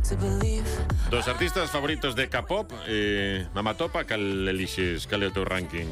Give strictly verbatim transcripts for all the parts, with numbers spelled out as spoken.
Dos artistas favoritos de K-pop, eh, Mamatopa, cal elixes, cal é o teu ranking?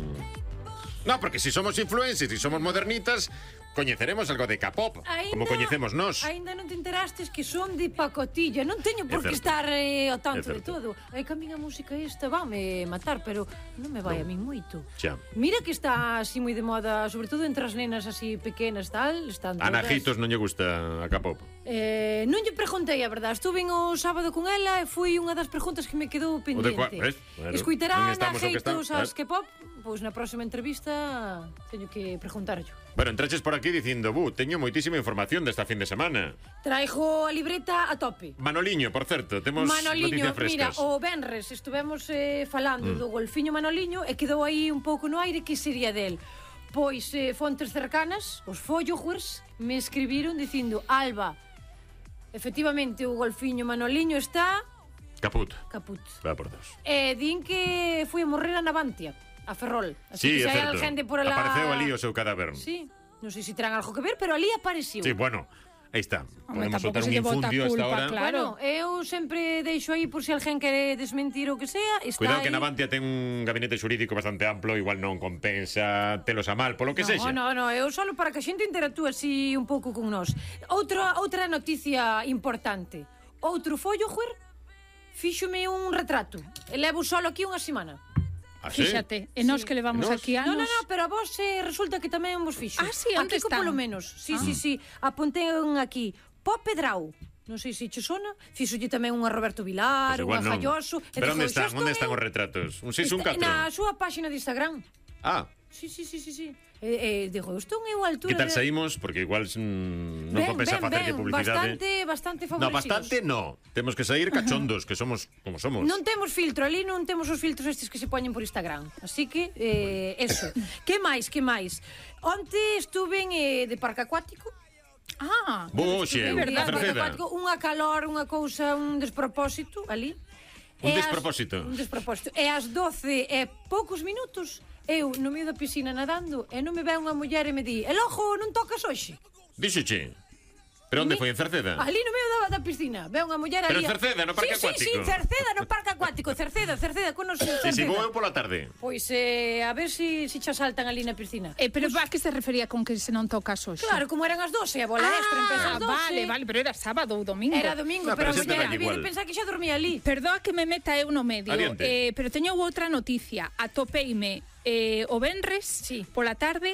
No, porque si somos influencers, si somos modernitas, coñeceremos algo de K-pop, como coñecemos nós. Ainda non te enterastes que son de pacotilla. Non teño por que estar eh, ao tanto de todo. É que a minha música esta váme matar, pero non me vai no. a min moito. Xa. Mira que está así moi de moda, sobre todo entre as nenas así pequenas, tal. Están todas... Ana Hitos non lle gusta a K-pop? Eh, non lle preguntei, a verdade. Estuve o sábado con ela e foi unha das preguntas que me quedou pendente. Bueno, escuitará Ana Hitos as K-pop? Pois na próxima entrevista teño que preguntarlo. Bueno, entraches por aquí dicindo, bu, teño moitísima información desta fin de semana. Traigo a libreta a tope. Manoliño, por certo, temos Manoliño, noticias frescas. Mira, o venres estuvemos eh, falando mm. do golfiño Manoliño e quedou aí un pouco no aire que sería del. Pois eh, fontes cercanas, os followers, me escribiron dicindo, Alba, efectivamente o golfiño Manoliño está... Caput. Caput. Va por dos. E din que foi a morrer a Navantia, a Ferrol. Sí, Así que é se hai certo. gente por alá... Apareceu ali o seu cadáver. Sí, non sei se terán algo que ver, pero ali apareceu. Sí, bueno, aí está. Hombre, podemos soltar un infundio esta hora. Claro, eu sempre deixo aí por se alguén quere desmentir o que sea. Está Cuidado aí. que Navantia ten un gabinete xurídico bastante amplo, igual non compensa telos a mal, polo que no, sexa. No, no, eu solo para que a xente interactúe así un pouco con nós. Outra, outra noticia importante. Outro follower fíxome un retrato. E levo solo aquí unha semana. ¿Ah, sí? Fíxate, e nós sí. que levamos ¿Nos? aquí anos... No, no, no, pero a vos eh, resulta que tamén vos fixo. Ah, sí, onde aquí están? Polo menos, sí, Ah. sí, sí. Apuntei un aquí. Pop Pedrau. Non sei se che sona. Fixolle tamén unha Roberto Vilar, Pues unha non. Falloso. Pero onde dixo, están? "Xa Onde estou están eu". os retratos? Un seis, un catro? Na súa páxina de Instagram. Ah, Sí, sí, sí, sí, sí. Eh, eh, digo, estou eu a altura... que tal de... saímos? Porque igual mm, non Ben, compensa ben, facer ben, que publicidade. Bastante, bastante No, favorecidos. bastante no. Temos que sair cachondos, que somos como somos. Non temos filtro, ali non temos os filtros estes que se poñen por Instagram. Así que, eh, eso. Que máis, que máis? Onte estuve en, eh, de parque acuático. Ah, Boxe, é verdade. Cerceda. Acuático, unha calor, unha cousa, un despropósito ali. Un E as- despropósito. Un despropósito. E ás doce e poucos minutos, eu no medio da piscina nadando, e non me ve unha muller e me di, el ojo, non tocas hoxe? Díxoche. Pero onde Mi- foi? En Cerceda? Ali no medio da, da piscina, ve unha muller Pero ali. en Cerceda, no parque sí, acuático. Sí, sí, Cerceda, no parque acuático, Cerceda, Cerceda, con os E si vou eu pola tarde. Pois eh, a ver si, si xa saltan ali na piscina. Eh, pero a que se refería con que se non tocas hoxe? Claro, como eran as doce, a bola extra empeza Ah, as doce. vale, vale, pero era sábado ou domingo. Era domingo, No, pero pero, a sempre muller dalle había de igual. pensar que xa dormía ali. Perdoa que me meta eu no medio, Adiante. eh, pero teño outra noticia. Atopeime eh, o venres Sí. pola tarde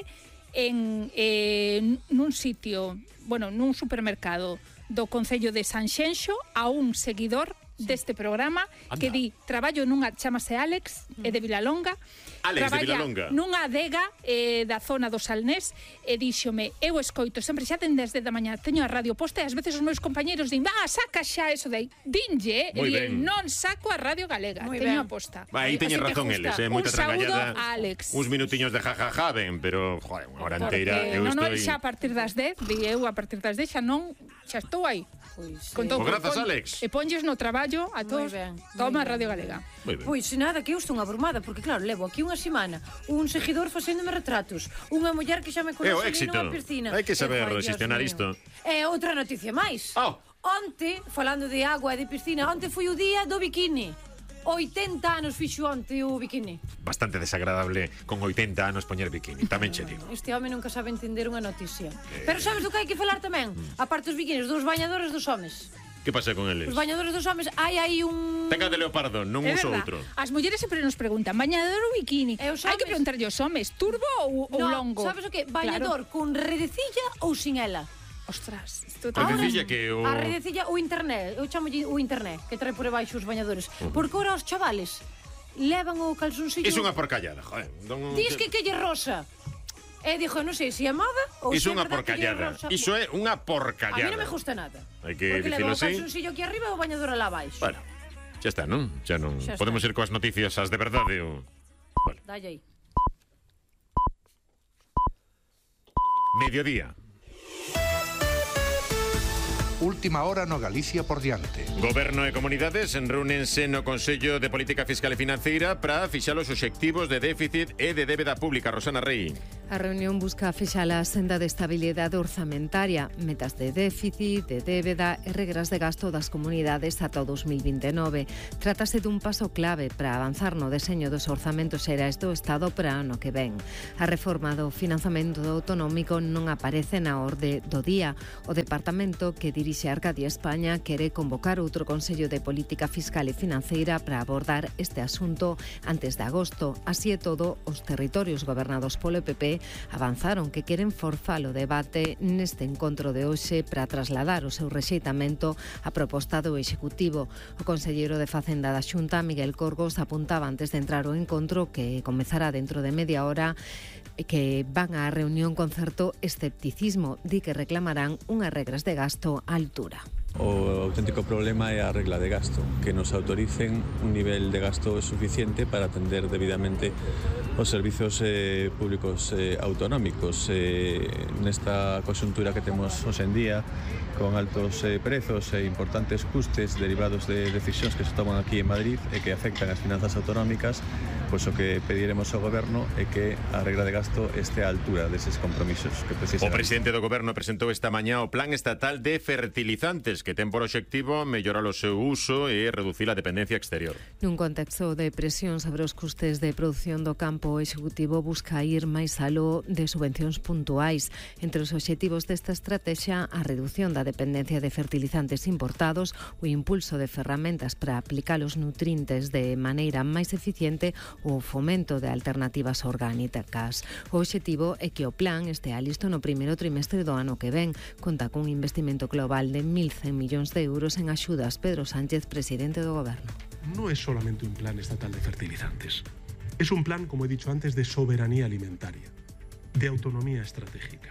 en eh, nun sitio, bueno, nun supermercado do Concello de Sanxenxo a un seguidor deste programa Anda. que di, traballo nunha, chamase Alex, é de Vilalonga. Alex de traballa Vilalonga. Nunha adega eh, da zona do Salnés e díxome, eu escoito sempre xa ten desde da mañá, teño a radio posta e ás veces os meus compañeros din, ah, saca xa eso de aí. Dinlle, e Moi di, ben. non saco a Radio Galega, Moi teño ben. a posta. Va, aí teñen Así que razón justa. eles, eh, moita Un saúdo trangallada. a Alex. Uns minutiños de jajaja, ben, pero, joder, unha hora Porque, inteira, eu non, non, estou... xa a partir das dez, di eu a partir das dez xa non, xa estou aí. Pois, Con todo, Pues grazas, pon- Alex. E ponlles no traballo a todos. ben, Toma moi ben. Radio Galega. Moi ben. Pois nada, que eu estou abrumada, porque claro, levo aquí unha semana un seguidor facéndome retratos, unha muller que xa me É o conoce éxito. nunha piscina. Hai que saber E, ai, Dios xestionar mío. isto. E outra noticia máis. Oh. Onte, falando de agua e de piscina, onte foi o día do bikini. oitenta anos fixo onte o bikini. Bastante desagradable con oitenta anos poñer bikini, tamén che digo. Este home nunca sabe entender unha noticia. Pero sabes do que hai que falar tamén? A parte dos bikinis, dos bañadores dos homes. Que pasa con eles? Os bañadores dos homes, hai aí un... Tenga de leopardo, non É uso verdad. outro. As mulleres sempre nos preguntan, bañador ou bikini? E os Hai que homes? preguntarlle aos homes, turbo ou, ou No, longo? sabes o que? Bañador con redecilla ou sin ela? Ostras, isto Redecilla que o... A redecilla, o internet, eu chamo o internet, que trae por debaixo os bañadores. Porque ora os chavales levan o calzoncillo... Iso é unha porcallada, joder. Non... Dis que que lle rosa. E dixo, non sei se é moda ou Iso se é unha verdad que lle porcallada. rosa. Iso é unha A porcallada. mí non me gusta nada. Hai que Porque dicilo leva o así. calzoncillo aquí arriba e o bañador alá abaixo. Bueno, xa está, non? Xa non. Xa está. Podemos ir coas noticias as de verdade ou... Vale. Dalle aí. Mediodía. Última hora no Galicia por diante. Goberno e comunidades reúnense no Consello de Política Fiscal e Financeira para fixar os obxectivos de déficit e de débeda pública. Rosana Rey. A reunión busca fexar a senda de estabilidade orzamentaria, metas de déficit, de débeda e regras de gasto das comunidades ata o dos mil vinte e nove. Trátase dun paso clave para avanzar no deseño dos orzamentos xerais do Estado para o ano que ven. A reforma do financiamento autonómico non aparece na orde do día. O departamento que dirixe Arcadia España quere convocar outro Consello de Política Fiscal e Financeira para abordar este asunto antes de agosto. Así e todo, os territorios gobernados polo P P avanzaron que queren forzar o debate neste encontro de hoxe para trasladar o seu rexeitamento á proposta do Executivo. O conselleiro de Facenda da Xunta, Miguel Corgos, apuntaba antes de entrar ao encontro que comezará dentro de media hora que van á reunión con certo escepticismo, di que reclamarán unhas regras de gasto á altura. O auténtico problema é a regla de gasto, que nos autoricen un nivel de gasto suficiente para atender debidamente os servizos eh, públicos eh, autonómicos. Eh, nesta conxuntura que temos hoxe en día, con altos eh, prezos e importantes custes derivados de decisións que se toman aquí en Madrid e que afectan as finanzas autonómicas, pois o que pediremos ao Goberno é que a regra de gasto este á altura deses compromisos que precisan. O presidente do Goberno presentou esta mañá o Plan Estatal de Fertilizantes, que ten por obxectivo mellorar o seu uso e reducir a dependencia exterior. Nun contexto de presión sobre os custes de produción do campo, o Executivo busca ir máis aló de subvencións puntuais. Entre os obxectivos desta estrategia, a redución da dependencia de fertilizantes importados, o impulso de ferramentas para aplicar os nutrientes de maneira máis eficiente ou o fomento de alternativas orgánicas. O obxectivo é que o plan estea listo no primeiro trimestre do ano que ven. Conta cun investimento global de mil cen millóns de euros en axudas. Pedro Sánchez, presidente do Goberno. No es solamente un plan estatal de fertilizantes. Es un plan, como he dicho antes, de soberanía alimentaria, de autonomía estratégica.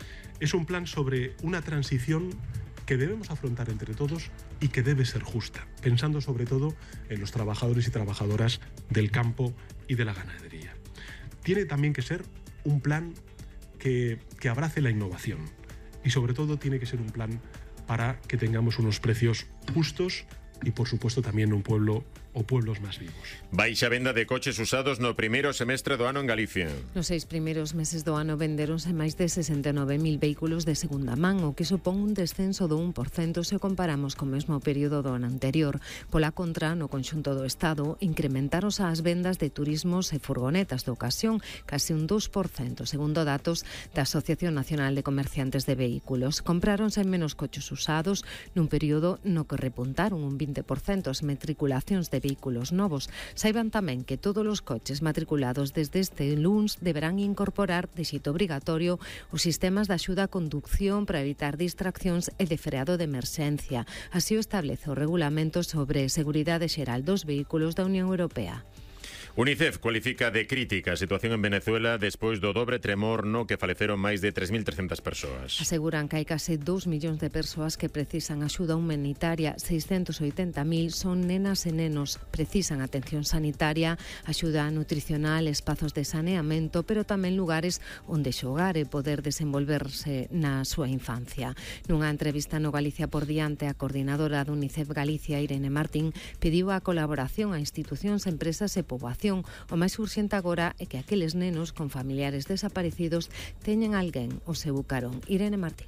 Es un plan sobre una transición que debemos afrontar entre todos y que debe ser justa, pensando sobre todo en los trabajadores y trabajadoras del campo y de la ganadería. Tiene también que ser un plan que, que abrace la innovación y sobre todo tiene que ser un plan para que tengamos unos precios justos y por supuesto también un pueblo o pueblos máis vivos. Baixa venda de coches usados no primeiro semestre do ano en Galicia. Nos seis primeiros meses do ano vendéronse máis de sesenta e nove mil vehículos de segunda man, o que supón un descenso do un por cento se o comparamos co mesmo período do ano anterior. Pola contra, no conxunto do Estado, incrementaronse as vendas de turismos e furgonetas de ocasión, case un dos por cento, segundo datos da Asociación Nacional de Comerciantes de Vehículos. Compráronse menos coches usados nun período no que repuntaron un vinte por cento as matriculacións de vehículos novos. Saiban tamén que todos os coches matriculados desde este luns deberán incorporar de xeito obrigatorio os sistemas de axuda a conducción para evitar distraccións e de freado de emerxencia. Así o establece o regulamento sobre seguridade xeral dos vehículos da Unión Europea. UNICEF cualifica de crítica a situación en Venezuela despois do dobre tremor no que faleceron máis de tres mil trescentas persoas. Aseguran que hai case dous millóns de persoas que precisan axuda humanitaria, seiscentos oitenta mil son nenas e nenos, precisan atención sanitaria, axuda nutricional, espazos de saneamento, pero tamén lugares onde xogar e poder desenvolverse na súa infancia. Nunha entrevista no Galicia por Diante, a coordinadora do UNICEF Galicia, Irene Martín, pediu a colaboración a institucións, empresas e poboación. O máis urxente agora é que aqueles nenos con familiares desaparecidos teñen alguén o seu carón. Irene Martín.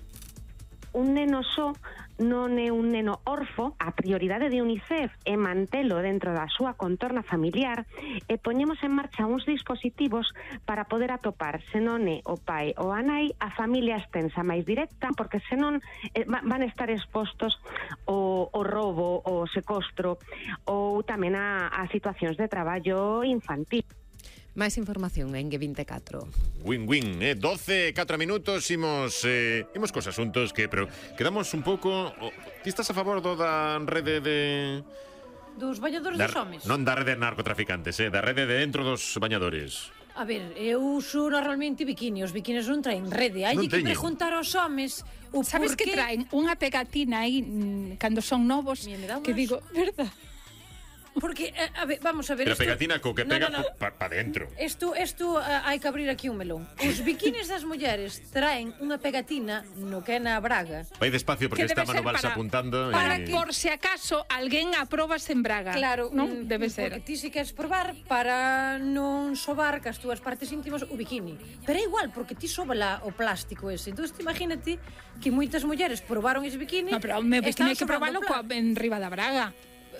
Un neno só non é un neno orfo. A prioridade de UNICEF é mantelo dentro da súa contorna familiar e poñemos en marcha uns dispositivos para poder atopar, se non é o pai ou a nai, a familia extensa máis directa, porque senón eh, van estar expostos o, o roubo, o secuestro ou tamén a, a situacións de traballo infantil. Máis información en G veinticuatro. Win-win, eh? doce, catro minutos, imos, eh, imos cos asuntos que, pero quedamos un pouco... Oh, ti estás a favor do da rede de... Dos bañadores da, dos homes? Non da rede de narcotraficantes, eh? Da rede de dentro dos bañadores. A ver, eu uso normalmente bikini. Os bikinis non traen rede. Hai que teñen. preguntar aos homes o Sabes porqué... que traen unha pegatina aí mm, cando son novos, Mira, me dá que unhas- digo, verdad? Porque, eh, a ver, vamos a ver... Pero esto- pegatina co que No, pega no, no. pa, pa dentro. Isto, isto uh, hai que abrir aquí un melón. Os biquinis das mulleres traen unha pegatina no que é na braga. Vai despacio porque Que está debe ser Manu Valls para- apuntando. Para e... que, por si acaso, alguén aprobas en Braga. Claro, non? mm, Debe porque ser. ti si queres probar para non sobar cas túas partes íntimas o bikini. Pero é igual, porque ti sobala o plástico ese. Entón, imagínate que moitas mulleres probaron ese bikini... No, pero o meu están bikini hai que sobando probarlo coa, pla- en riba da Braga.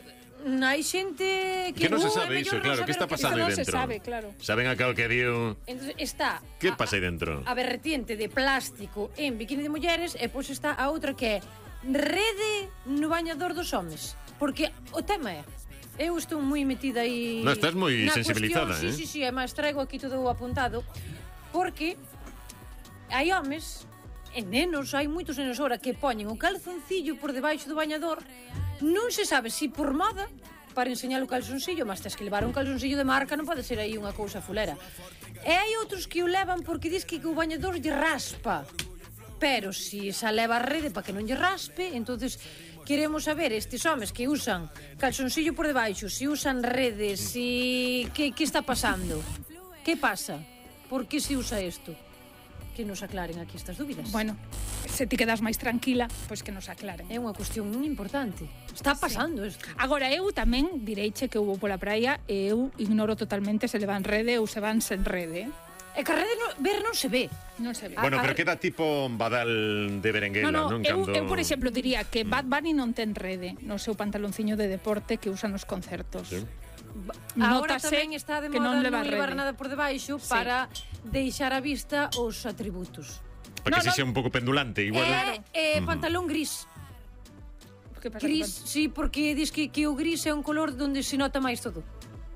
Hai xente que... Que non se uh, é sabe iso, mellor non claro. Que saber está o que pasando aí non se dentro? sabe, claro. Saben a cal que diu... Entonces está Que a- pasa aí dentro? a vertiente de plástico en bikini de mulleres e pois está a outra que é rede no bañador dos homes. Porque o tema é, eu estou moi metida aí... No, estás moi na sensibilizada, cuestión, eh? Sí, sí, sí, además traigo aquí todo apuntado, porque hai homes e nenos, hai moitos nenos ahora que poñen o calzoncillo por debaixo do bañador, non se sabe se por moda para enseñar o calzoncillo, mas tens que levar un calzoncillo de marca, non pode ser aí unha cousa fulera. E hai outros que o levan porque dis que o bañador lle raspa. Pero se xa leva a rede para que non lle raspe, entonces queremos saber estes homes que usan calzoncillo por debaixo, se usan redes, se que que está pasando? Que pasa? Por que se usa isto? Que nos aclaren aquí estas dúbidas. Bueno, se ti quedas máis tranquila, pois que nos aclaren. É unha cuestión moi importante. Está pasando isto. Agora, eu tamén direiche que hubo pola praia e eu ignoro totalmente se levan rede ou se van sen rede. É que a rede no, ver non se ve. Non se ve. Bueno, a- pero queda tipo Badal de berenguela, No, no, non? eu, Cando... eu, por exemplo, diría que Bad Bunny non ten rede no seu pantalonciño de deporte que usa nos concertos. Sí. Ahora Nótase tamén está de que moda non non leva levar rede. nada por debaixo Sí. para deixar a vista os atributos. Para que No, se sea no. un pouco pendulante, igual. É, é pantalón gris. Que pasa Gris, que- sí, porque dis que, que o gris é un color onde se nota máis todo.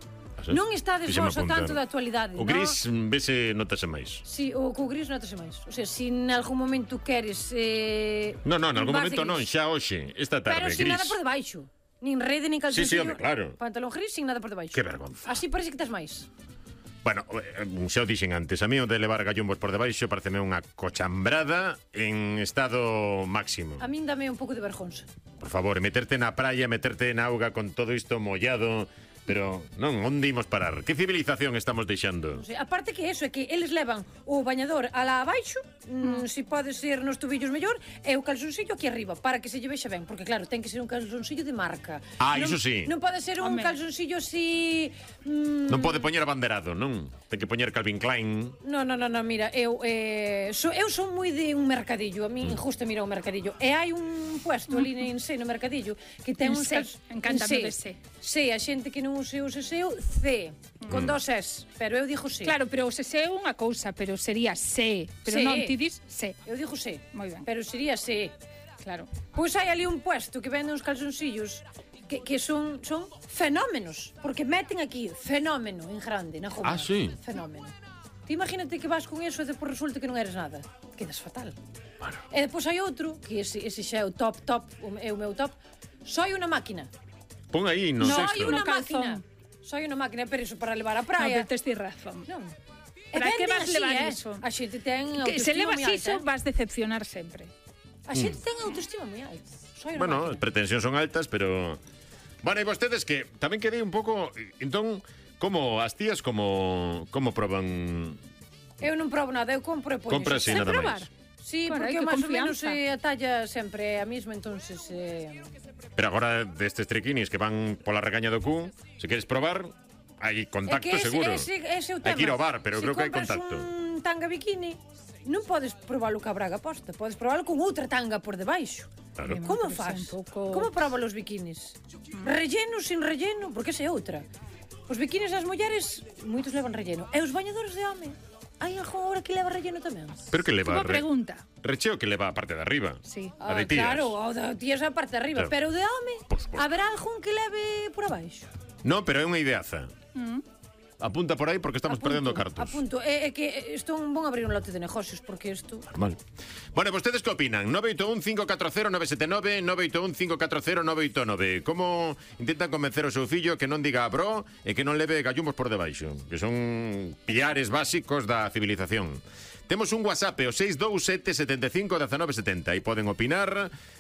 Non está de Fíxeme vos o apuntar. tanto da actualidade. O no? gris mm, vese, notase máis. Sí, o co gris notase máis. O sea, se en algún momento queres... Eh, No, no, en algún vas de momento non, gris. xa hoxe, esta tarde, Pero sin gris. nada por debaixo. Nin rede, nin Sí, sí, calzoncillo. home, claro. Pantalón gris sin nada por debaixo. Que vergonza. Así parece que estás máis. Bueno, eh, xa o dixen antes, a mí o de levar gallumbos por debaixo pareceme unha cochambrada en estado máximo. A min dame un pouco de vergonza. Por favor, meterte na praia, meterte na auga con todo isto mollado, pero non, onde imos parar? Que civilización estamos deixando? O sea, aparte que eso, é que eles levan o bañador alá abaixo, mm. si pode ser nos tubillos mellor, e o calzoncillo aquí arriba, para que se lle vexa ben, porque claro, ten que ser un calzoncillo de marca. Ah, non, iso sí. Non pode ser un Home. calzoncillo así... Mm, Non pode poñer abanderado, non? Ten que poñer Calvin Klein. No, no, no, no, mira, eu eh, so, eu son moi de un mercadillo, a min justo mira un mercadillo. E hai un puesto ali en C no mercadillo que ten En uns C, cal- encántame en de C. C, a xente que non use use seu, C, con Mm. dos S, pero eu dixo C. Claro, pero o se é unha cousa, pero sería se, pero Se. non ti dis se. Eu dixo C. Moi ben. Pero sería C. Claro. Pois hai ali un puesto que vende uns calzoncillos que, que son, son fenómenos, porque meten aquí fenómeno en grande, na joma. Ah, sí? Fenómeno. Ti imagínate que vas con eso e depois resulta que non eres nada. Quedas fatal. Bueno. E depois hai outro, que ese, ese xa é o top, top, o, é o meu top. Soy unha máquina. Pon aí no, No, sexto. Soy unha No calzón. máquina. Soy unha máquina, pero iso para levar a No, praia. pero tes ti razón. Non. Para que venden vas así, levar eh? iso? A xente ten Que se autoestima levas moi iso, alta, eh? vas decepcionar sempre. A xente ten autoestima moi alta. Soy unha Bueno, as máquina. pretensións son altas, pero... Bueno, e vostedes que tamén quedei un pouco... Entón, como as tías como como proban... Eu non probo nada, eu compro e poño. Compras xa. sin Sen nada probar. máis. Sí, Carai, porque que máis ou menos confianza. eh, a talla sempre é a mesma, entonces eh, Pero agora destes triquinis que van pola regaña do cu, se queres probar, hai contacto é que ese, seguro. ese, ese é o tema. Hai que ir ao bar, pero Se creo que hai compras contacto. un tanga bikini, non podes probalo ca braga posta, podes probalo con outra tanga por debaixo. Claro. Como Pero faz? é un pouco- Como proba os bikinis? Relleno, sin relleno, porque esa é outra. Os bikinis das mulleres, moitos levan relleno. E os bañadores de home? Hai algo hora que leva relleno tamén? Pero que leva Como re- pregunta. recheo que leva a parte de arriba. Sí. A de tías. Claro, o da tías a parte de arriba, Claro. pero o de home, Por suposto. haberá algún que leve por abaixo. No, pero é unha ideaza. Apunta por aí porque estamos Apunto, perdendo cartos. Apunto, é, é que isto bon abrir un lote de negocios porque isto... Normal. Bueno, vostedes que opinan? nove oito un cinco catro cero nove sete nove, nove oito un cinco catro cero nove oito nove. Como intentan convencer o seu fillo que non diga bro e que non leve gallumbos por debaixo, que son piares básicos da civilización. Temos un WhatsApp, o seis dous sete sete cinco uno nove sete cero, e poden opinar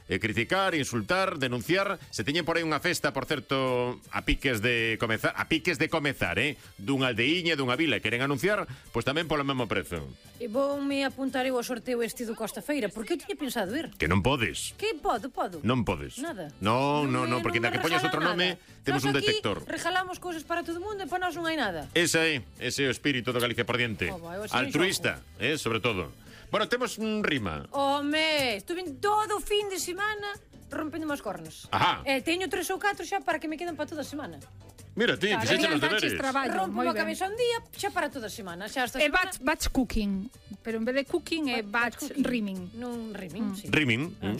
eh, criticar, insultar, denunciar. Se teñen por aí unha festa, por certo, a piques de comezar, a piques de comezar, eh, dunha aldeiña, dunha vila, e queren anunciar, pois tamén polo mesmo prezo. E voume apuntar eu ao sorteo este do Costa Feira, porque eu tiña pensado ir. Que non podes. Que podo, podo? Non podes. Nada. No, no, no, me- porque non na que me poñas outro regala nome, nada. temos Nós un aquí detector. regalamos cousas para todo o mundo e para nós non hai nada. Ese é, ese é o espírito do Galicia por diante. Oh, vai, eu así non Altruista, eh, sobre todo. Bueno, temos un rima. Home, estuve todo o fin de semana rompendo os cornos. Ajá. E teño tres ou catro xa para que me queden para toda a semana. Mira, ti, Claro, fixeche os adiantaches deberes. traballo, Rompo moi unha ben. cabeza un día xa para toda a semana. Xa esta E semana... batch, batch cooking, pero en vez de cooking é batch cooking. rimming. Non rimming, sí. Riming.